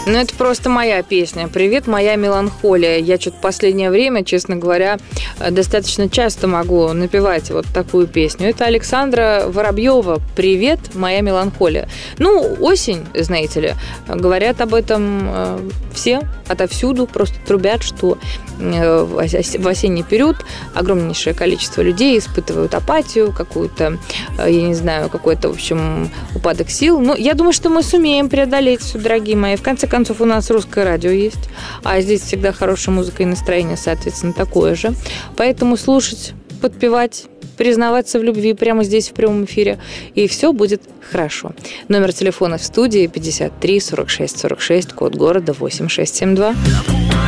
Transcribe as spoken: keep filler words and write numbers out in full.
Ну, это просто моя песня. «Привет, моя меланхолия». Я что-то в последнее время, честно говоря, достаточно часто могу напевать вот такую песню. Это Александра Воробьева «Привет, моя меланхолия». Ну, осень, знаете ли, говорят об этом все, отовсюду, просто трубят, что в осенний период огромнейшее количество людей испытывают апатию, какую-то, я не знаю, какой-то, в общем, упадок сил. Но я думаю, что мы сумеем преодолеть все, дорогие мои. В конце концов, у нас русское радио есть, а здесь всегда хорошая музыка и настроение, соответственно, такое же. Поэтому слушать, подпевать, признаваться в любви прямо здесь в прямом эфире, и все будет хорошо. Номер телефона в студии пятьдесят три сорок шесть сорок шесть, код города восемь шесть семь два.